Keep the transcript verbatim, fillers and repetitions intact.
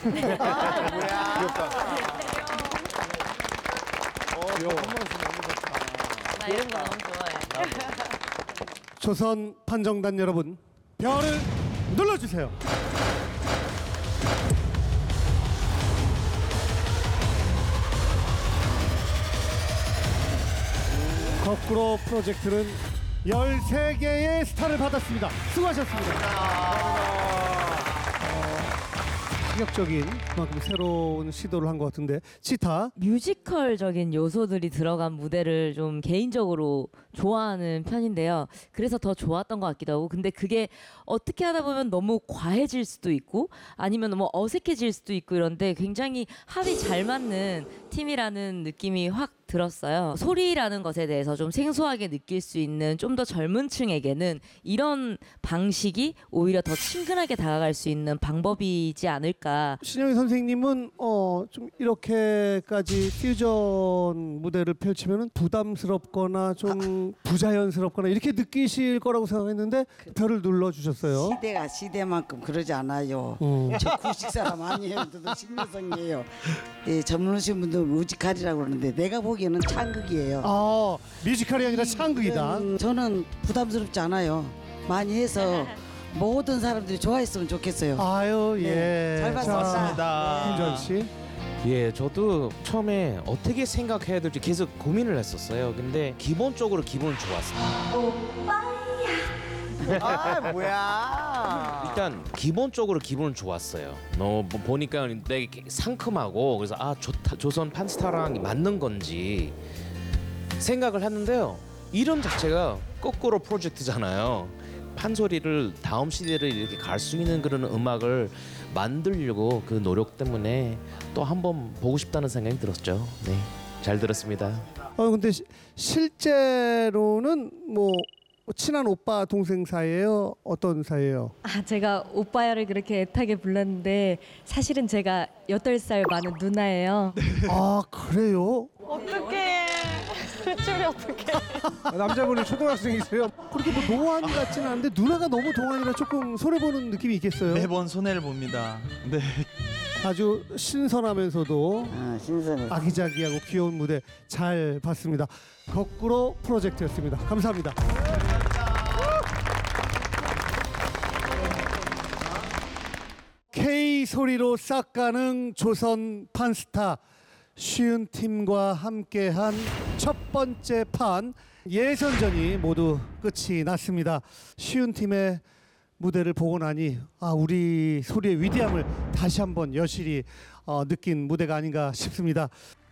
아, 뭐야. 귀엽다. 어, 이거 한 번씩 너무 좋다. 나 이런 거 너무 좋아해. 조선 판정단 여러분, 별을 눌러주세요. 거꾸로 프로젝트는 열세 개의 스타를 받았습니다. 수고하셨습니다. 충격적인 그만큼 새로운 시도를 한 것 같은데, 치타. 뮤지컬적인 요소들이 들어간 무대를 좀 개인적으로 좋아하는 편인데요. 그래서 더 좋았던 것 같기도 하고, 근데 그게 어떻게 하다 보면 너무 과해질 수도 있고 아니면 너무 어색해질 수도 있고 이런데 굉장히 합이 잘 맞는 팀이라는 느낌이 확 들었어요. 소리라는 것에 대해서 좀 생소하게 느낄 수 있는 좀 더 젊은 층에게는 이런 방식이 오히려 더 친근하게 다가갈 수 있는 방법이지 않을까. 신영희 선생님은 어, 좀 이렇게까지 퓨전 무대를 펼치면 부담스럽거나 좀 부자연스럽거나 이렇게 느끼실 거라고 생각했는데 별을 눌러주셨어요. 시대가 시대만큼 그러지 않아요. 음. 저 구식 사람 아니에요. 저도 신여성이에요. 예, 전문하신 분들 뮤지컬이라고 그러는데 내가 보기에는 창극이에요. 아, 뮤지컬이 아니라 창극이다. 음, 저는 부담스럽지 않아요. 많이 해서 모든 사람들이 좋아했으면 좋겠어요. 아유, 예. 네, 잘 봤습니다. 자, 김전 씨. 예, 저도 처음에 어떻게 생각해야 될지 계속 고민을 했었어요. 근데 기본적으로 기분은 좋았어요. 아, 뭐야. 일단 기본적으로 기분은 좋았어요. 너 뭐 보니까 되게 상큼하고 그래서 아 좋다, 조선 판스타랑 맞는 건지 생각을 했는데요. 이름 자체가 거꾸로 프로젝트잖아요. 판소리를 다음 시대를 이렇게 갈 수 있는 그런 음악을 만들려고 그 노력 때문에 또 한 번 보고 싶다는 생각이 들었죠. 네, 잘 들었습니다. 어, 근데 시, 실제로는 뭐 친한 오빠 동생 사이예요? 어떤 사이예요? 아, 제가 오빠야를 그렇게 애타게 불렀는데 사실은 제가 여덟 살 많은 누나예요. 아, 그래요? 어떡해. 출출이 어떡해. 남자분이 초등학생이세요? 그렇게 뭐 동안 같지는 않은데 누나가 너무 동안이라 조금 손해보는 느낌이 있겠어요? 매번 손해를 봅니다. 네. 아주 신선하면서도 아, 신선해. 아기자기하고 귀여운 무대 잘 봤습니다. 거꾸로 프로젝트였습니다. 감사합니다. K 소리로 싹 가는 조선 판스타, 쉬운 팀과 함께한 첫 번째 판 예선전이 모두 끝이 났습니다. 쉬운 팀의 무대를 보고 나니 아, 우리 소리의 위대함을 다시 한번 여실히 어, 느낀 무대가 아닌가 싶습니다.